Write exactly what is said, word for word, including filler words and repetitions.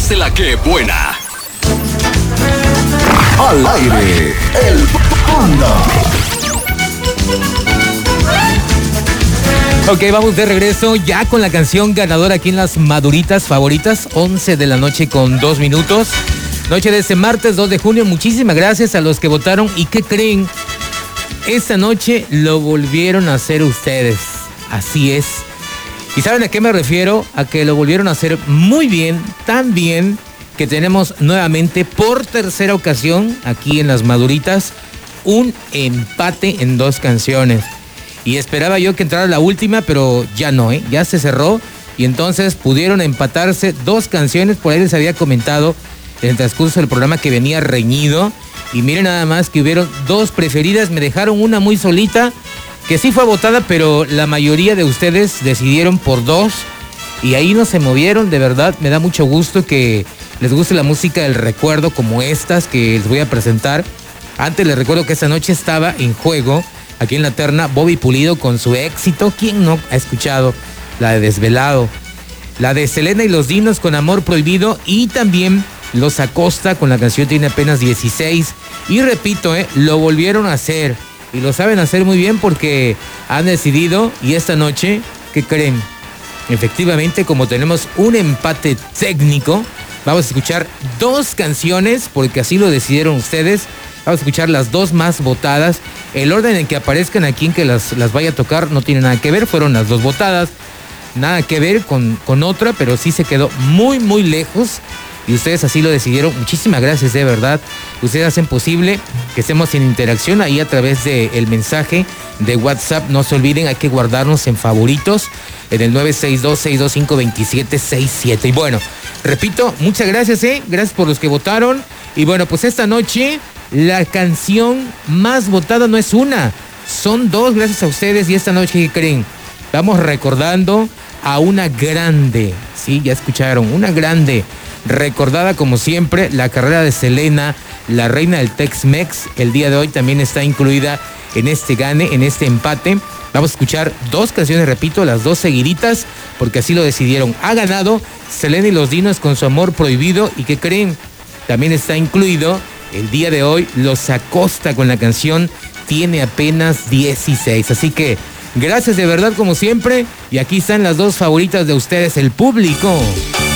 más de la que buena. Al aire, el Panda. Ok, vamos de regreso ya con la canción ganadora aquí en las Maduritas Favoritas, once de la noche con dos minutos. Noche de este martes dos de junio, muchísimas gracias a los que votaron. ¿Y qué creen? Esta noche lo volvieron a hacer ustedes, así es. ¿Y saben a qué me refiero? A que lo volvieron a hacer muy bien, tan bien, que tenemos nuevamente por tercera ocasión aquí en las Maduritas un empate en dos canciones. Y esperaba yo que entrara la última, pero ya no, ¿eh? Ya se cerró y entonces pudieron empatarse dos canciones. Por ahí les había comentado en el transcurso del programa que venía reñido. Y miren nada más que hubieron dos preferidas, me dejaron una muy solita, que sí fue votada, pero la mayoría de ustedes decidieron por dos. Y ahí no se movieron, de verdad, me da mucho gusto que les guste la música del recuerdo como estas que les voy a presentar. Antes les recuerdo que esta noche estaba en juego, aquí en la terna, Bobby Pulido con su éxito. ¿Quién no ha escuchado la de Desvelado? La de Selena y los Dinos con Amor Prohibido y también Los Acosta con la canción Tiene Apenas dieciséis. Y repito, eh, lo volvieron a hacer y lo saben hacer muy bien porque han decidido. Y esta noche, ¿qué creen? Efectivamente, como tenemos un empate técnico, vamos a escuchar dos canciones porque así lo decidieron ustedes. Vamos a escuchar las dos más votadas. El orden en que aparezcan aquí en que las, las vaya a tocar no tiene nada que ver. Fueron las dos votadas. Nada que ver con, con otra, pero sí se quedó muy, muy lejos. Y ustedes así lo decidieron. Muchísimas gracias, de verdad. Ustedes hacen posible que estemos en interacción ahí a través del mensaje de WhatsApp. No se olviden, hay que guardarnos en favoritos en el nueve seis dos, seis dos cinco, dos siete seis siete. Y bueno, repito, muchas gracias, ¿eh? Gracias por los que votaron. Y bueno, pues esta noche la canción más votada no es una, son dos, gracias a ustedes. Y esta noche, ¿qué creen? Vamos recordando a una grande, sí, ya escucharon, una grande, recordada como siempre, la carrera de Selena, la reina del Tex-Mex. El día de hoy también está incluida en este gane, en este empate. Vamos a escuchar dos canciones, repito, las dos seguiditas, porque así lo decidieron. Ha ganado Selena y los Dinos con su Amor Prohibido. ¿Y qué creen? También está incluido el día de hoy Los Acosta con la canción Tiene Apenas dieciséis. Así que gracias de verdad como siempre. Y aquí están las dos favoritas de ustedes, el público.